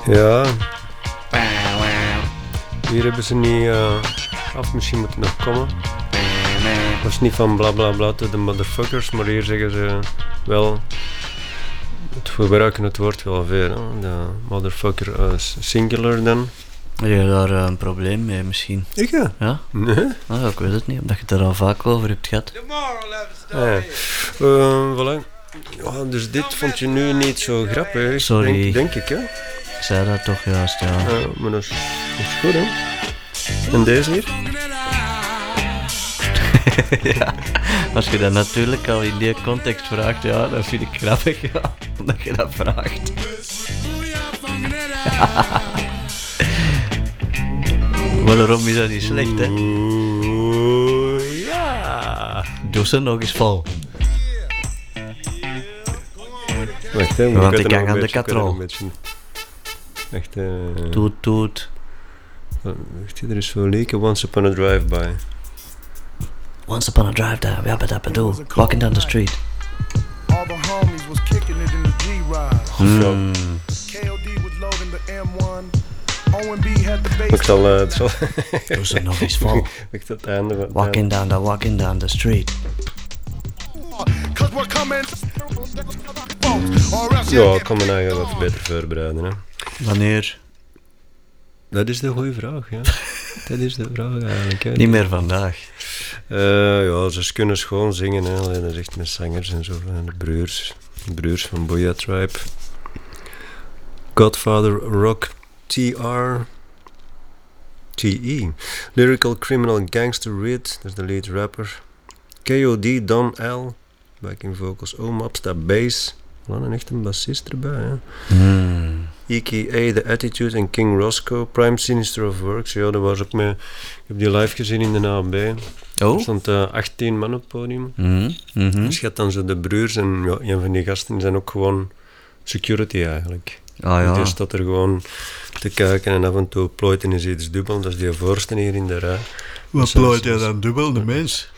Ja. Hier hebben ze niet af, misschien moet het nog komen. Dat is niet van bla bla bla to the motherfuckers, maar hier zeggen ze wel. We gebruiken het woord wel veel, hè? De motherfucker singular dan. Heb je daar een probleem mee misschien? Ik ja? Ja? Nee. Nou, ik weet het niet, omdat je het er al vaak over hebt gehad. Voilà. Ja, dus dit vond je nu niet zo grappig, sorry. Denk ik, hè? Ik zei dat toch juist, ja. Maar dat is goed, hè? En deze hier? Ja, als je dat natuurlijk al in die context vraagt, ja, dat vind ik grappig, ja, omdat je dat vraagt. Maar daarom is dat niet slecht, hè? Ja! Doe ze nog eens vol. Wacht, hè, want ik hang aan de katrol. Wacht, Toet. Wacht, er is zo'n leken Once Upon a Drive-By. Once upon a drive-by, yabba-dabba-doo, walking down the street. All the homies was kicking it in the G-Ride. KOD was loading the M1. O&B had the bass. Ik zal het zal... Doe ze nog eens vol. Ik tot het einde. Walking down the street. Ja, ik kan me eigenlijk wat beter voorbereiden, hè. Wanneer? Dat is de goede vraag, ja. Dat is de vraag eigenlijk, hè. Niet meer vandaag. Ja, ze kunnen gewoon zingen, hè. Alleen dat is echt met zangers en zo, en de broers van Boya Tribe. Godfather Rock TR TE. Lyrical Criminal Gangster Rid, dat is de lead rapper. KOD Don L, backing vocals. Omapsta Bass, een echt een bassist erbij, hè. EKA The Attitude en King Roscoe. Prime Sinister of Works, ja, dat was ook mee. Ik heb die live gezien in de AMB. Oh? Er stond 18 man op het podium. Dus je had dan zo de broers en ja, een van die gasten zijn ook gewoon security eigenlijk. Ah ja. Die staat er gewoon te kijken en af en toe plooit en is iets dubbel. Dat is die voorste hier in de rij. Wat plooit jij dan dubbel, de mens?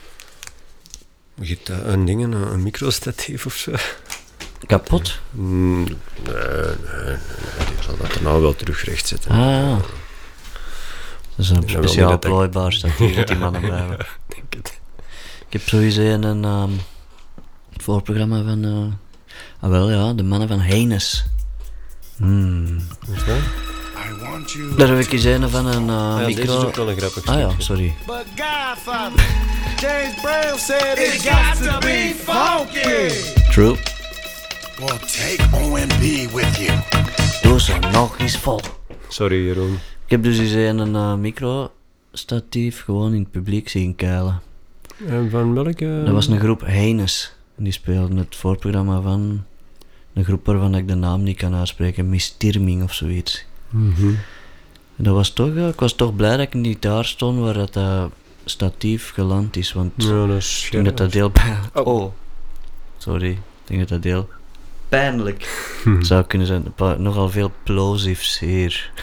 Je hebt een microstatief of zo. Kapot? Nee, die zal dat er nou wel terug recht zetten. Ah. Dat is een speciaal plooibaar statief dat die mannen blijven. Denk het. Ik heb sowieso een voorprogramma van... wel ja, de mannen van Heines. Wat is dat? Daar heb ik eens een van een micro... Deze is ook wel een grappig ja, sorry. But Godfather, James Brown said it's got to be funky. True. Well, take O&B with you. Doe ze nog eens vol. Sorry, Jeroen. Ik heb dus eens een microstatief gewoon in het publiek zien keilen. En van welke? Dat was een groep Heines. En die speelden het voorprogramma van een groep waarvan ik de naam niet kan uitspreken. Mistirming of zoiets. En dat was toch, ik was toch blij dat ik niet daar stond waar dat statief geland is. Want ja, dat is ik denk dat deel... Sorry. Ik denk dat dat deel pijnlijk zou kunnen zijn. Nogal veel plosives hier.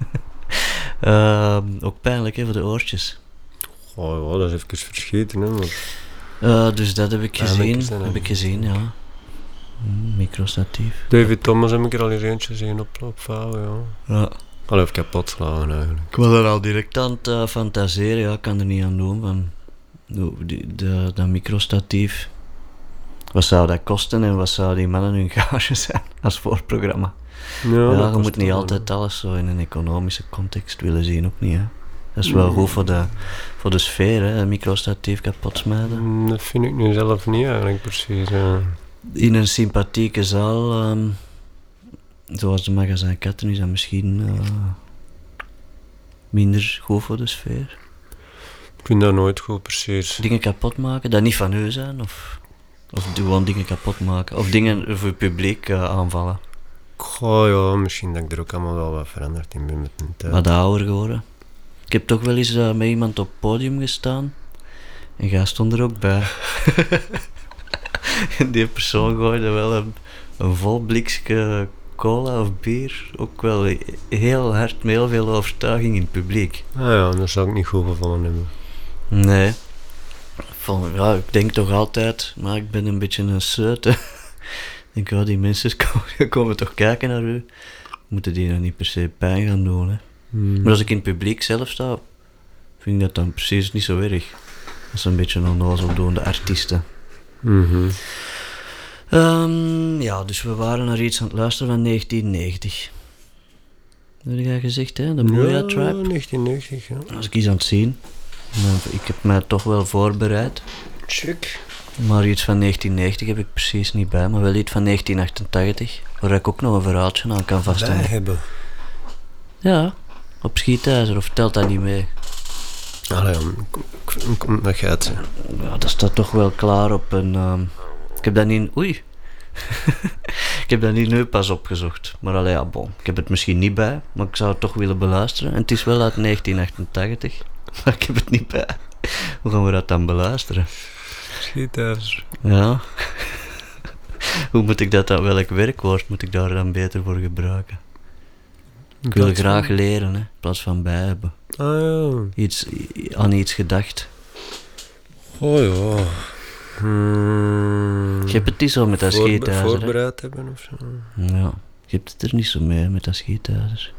Ook pijnlijk hè, voor de oortjes. Oh ja, dat is even verscheten, hè. Maar... dus dat heb ik gezien. Ja. Microstatief. David Thomas heb ik er al eens eentje zien opvouwen, ja. Ja. Al even kapot slaan eigenlijk. Ik was er al direct aan het fantaseren, ja, ik kan er niet aan doen. Van, dat microstatief, wat zou dat kosten en wat zou die mannen hun gage zijn als voorprogramma? Ja, je moet niet altijd alles zo in een economische context willen zien, ook niet. Hè. Dat is wel goed voor de sfeer, hè, een microstatief kapot smijten. Dat vind ik nu zelf niet eigenlijk precies. In een sympathieke zaal, zoals de Magazijn Katten, is dat misschien minder goed voor de sfeer. Ik vind dat nooit goed precies. Dingen kapot maken, dat niet van u zijn, of gewoon dingen kapot maken, of dingen voor het publiek aanvallen. Goh ja, misschien dat ik er ook allemaal wel wat veranderd in ben met mijn tijd. Wat ouder geworden. Ik heb toch wel eens met iemand op het podium gestaan, en jij stond er ook bij. En die persoon gooide wel een vol blikje cola of bier, ook wel heel hard met heel veel overtuiging in het publiek. Ja, dat zou ik niet goed gevonden hebben. Nee. Ik denk toch altijd, maar ik ben een beetje een seut. Ik denk, die mensen komen toch kijken naar u. moeten die dan niet per se pijn gaan doen. Hè. Maar als ik in het publiek zelf sta, vind ik dat dan precies niet zo erg. Dat zijn een beetje onnozel doende artiesten. Ja, dus we waren naar iets aan het luisteren van 1990. Dat heb jij gezegd, hè? De Moya Tribe. 1990, ja. Dat was ik iets aan het zien. Ik heb mij toch wel voorbereid. Check. Maar iets van 1990 heb ik precies niet bij, maar wel iets van 1988. Waar ik ook nog een verhaaltje aan kan vaststellen. Wij hebben. Ja, op schietijzer, of telt dat niet mee? Allee, dat gaat ze. Ja, dat staat toch wel klaar op een... ik heb dat niet... Oei. Ik heb dat niet nu pas opgezocht. Maar allee, ja, bon. Ik heb het misschien niet bij, maar ik zou het toch willen beluisteren. En het is wel uit 1988, maar ik heb het niet bij. Hoe gaan we dat dan beluisteren? Schietijzer. Ja. Hoe moet ik dat dan... Welk werkwoord moet ik daar dan beter voor gebruiken? Ik wil graag leren, hè, in plaats van bij hebben. Ah ja. Aan iets gedacht. Oh ja. Je hebt het niet zo met dat schietijzer. Voorbereid hebben of zo. Ja, je hebt het er niet zo mee met dat schietijzer.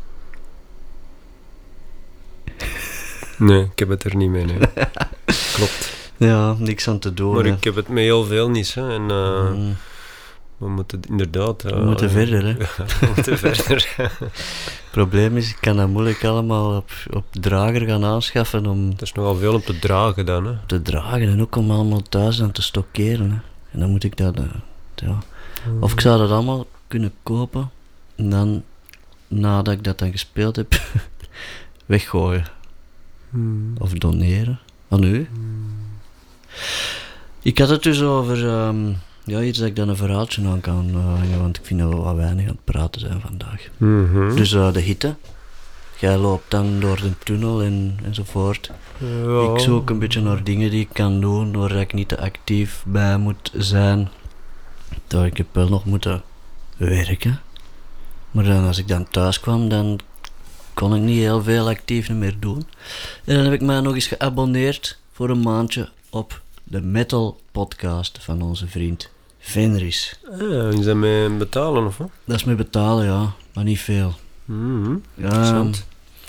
Nee, ik heb het er niet mee. Nee. Klopt. Ja, niks aan te doen. Maar hè. ik heb het met heel veel niet. Hè. En, we moeten inderdaad... we moeten verder, hè. We moeten verder. Het probleem is, ik kan dat moeilijk allemaal op drager gaan aanschaffen om... Het is nogal veel om te dragen dan, hè. Te dragen en ook om allemaal thuis aan te stockeren, hè. En dan moet ik dat... ja. Of ik zou dat allemaal kunnen kopen en dan, nadat ik dat dan gespeeld heb, weggooien. Of doneren aan u. Ik had het dus over iets dat ik dan een verhaaltje aan kan hangen, want ik vind dat we wat weinig aan het praten zijn vandaag. Dus de hitte. Jij loopt dan door de tunnel enzovoort. Ja. Ik zoek een beetje naar dingen die ik kan doen, waar ik niet te actief bij moet zijn. Terwijl ik heb wel nog moeten werken. Maar dan, als ik dan thuis kwam, dan kon ik niet heel veel actief meer doen. En dan heb ik mij nog eens geabonneerd voor een maandje op de metal podcast van onze vriend Fenris. Is dat mee betalen of wat? Dat is met betalen, ja, maar niet veel. Interessant.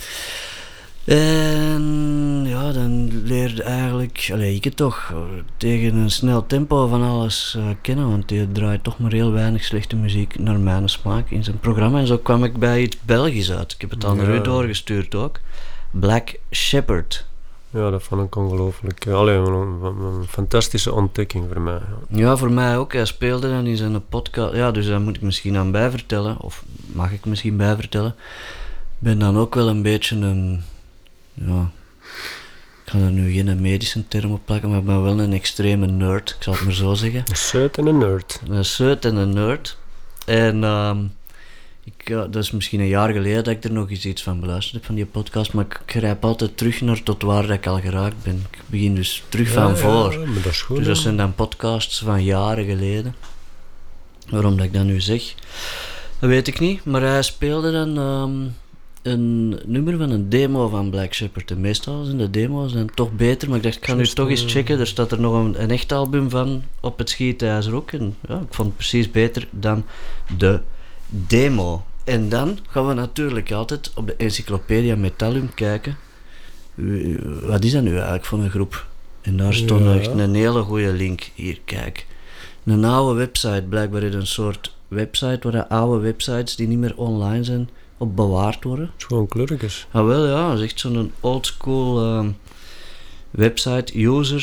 En ja, dan leerde eigenlijk, ik het toch tegen een snel tempo van alles kennen, want die draait toch maar heel weinig slechte muziek naar mijn smaak in zijn programma. En zo kwam ik bij iets Belgisch uit. Ik heb het aan de Ruud doorgestuurd ook. Black Shepherd. Ja, dat vond ik ongelooflijk. Allee, een fantastische ontdekking voor mij. Ja, voor mij ook. Hij speelde dan in zijn podcast. Ja, dus daar moet ik misschien aan bijvertellen. Of mag ik misschien bijvertellen. Ik ben dan ook wel een beetje een... Ja, ik ga er nu geen medische term op plakken, maar ik ben wel een extreme nerd. Ik zal het maar zo zeggen. Een zeut en een nerd. Een zeut en een nerd. En dat is misschien een jaar geleden dat ik er nog eens iets van beluisterd heb van die podcast, maar ik grijp altijd terug naar tot waar dat ik al geraakt ben. Ik begin dus terug van voor. Ja, maar dat is goed. Dus dat zijn dan podcasts van jaren geleden. Waarom dat ik dat nu zeg, dat weet ik niet. Maar hij speelde dan een nummer van een demo van Black Shepherd. En meestal zijn de demo's dan toch beter, maar ik dacht, ik ga nu toch eens checken. Er staat er nog een echt album van op het schietijzer ook. En ja, ik vond het precies beter dan de demo. En dan gaan we natuurlijk altijd op de Encyclopedia Metallum kijken. Wat is dat nu eigenlijk voor een groep? En daar stond echt een hele goede link. Hier, kijk. Een oude website, blijkbaar is een soort website waar de oude websites die niet meer online zijn, op bewaard worden. Het is gewoon kleurtjes. Ah wel, ja, dat is echt zo'n oldschool website.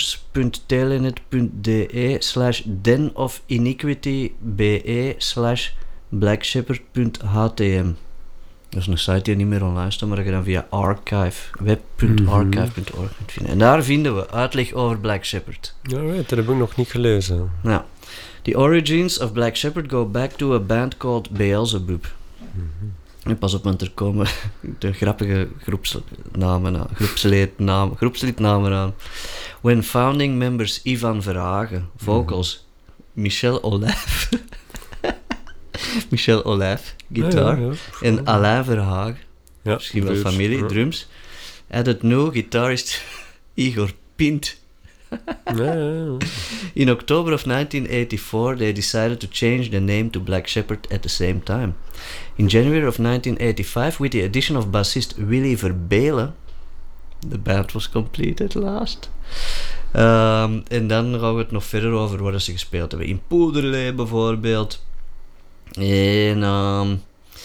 users.telnet.de/denofiniquity.be/blackshepherd.htm. Dat is een site die niet meer online staat, maar dat je dan via web.archive.org kunt vinden. En daar vinden we uitleg over Black Shepherd. Ja, dat heb ik nog niet gelezen. Nou, the origins of Black Shepherd go back to a band called Beelzebub. En pas op, want er komen de grappige groepslidnamen aan. When founding members Ivan Verhagen, vocals, Michel Olaf, Michel Olaf, gitaar, en Alain Verhagen, misschien wel familie, drums. Added new guitarist Igor Pint. In October of 1984, they decided to change the name to Black Shepherd at the same time. In January of 1985, with the addition of bassist Willy Verbelen, the band was complete at last. En dan gaan we het nog verder over waar ze gespeeld hebben. In Poederlee bijvoorbeeld. En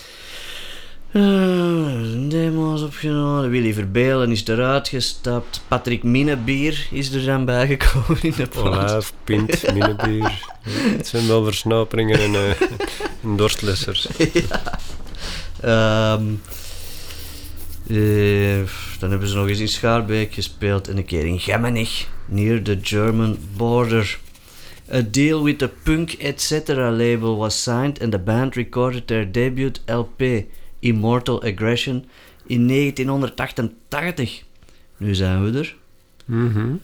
demo's opgenomen. Willy Verbelen is eruit gestapt. Patrick Minnebier is er dan bijgekomen in de plaats. Olijf, Pint, Minnebier. Het zijn wel versnaperingen en dorstlessers. Ja. Dan hebben ze nog eens in Schaarbeek gespeeld en een keer in Gemmenich, near the German border. A deal with the Punk Etc. label was signed and the band recorded their debut LP, Immortal Aggression, in 1988. Nu zijn we er. Mm-hmm.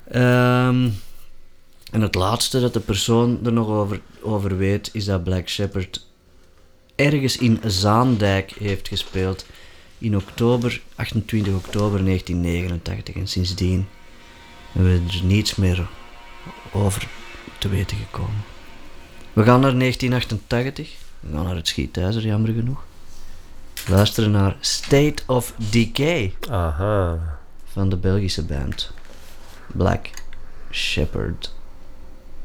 En het laatste dat de persoon er nog over weet, is dat Black Shepherd ergens in Zaandijk heeft gespeeld. In 28 oktober 1989. En sindsdien hebben we er niets meer over te weten gekomen. We gaan naar 1988. We gaan naar het Schietijzer, jammer genoeg. Luisteren naar State of Decay. Aha. Van de Belgische band Black Shepherd.